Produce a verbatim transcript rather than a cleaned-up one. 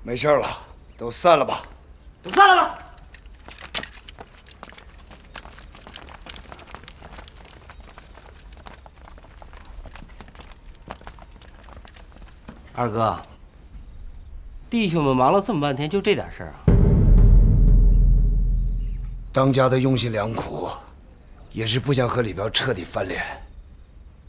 没事了，都散了吧。 都散了吧。二哥，弟兄们忙了这么半天，就这点事儿啊？ 当家的用心良苦，也是不想和李彪彻底翻脸。